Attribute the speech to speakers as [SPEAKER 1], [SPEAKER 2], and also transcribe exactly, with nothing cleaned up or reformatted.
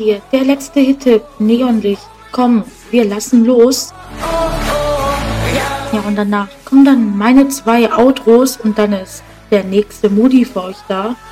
[SPEAKER 1] Hey, der letzte Hit, Neonlicht, komm, wir lassen los. Ja, und danach kommen dann meine zwei Outros und dann ist der nächste Moody für euch da.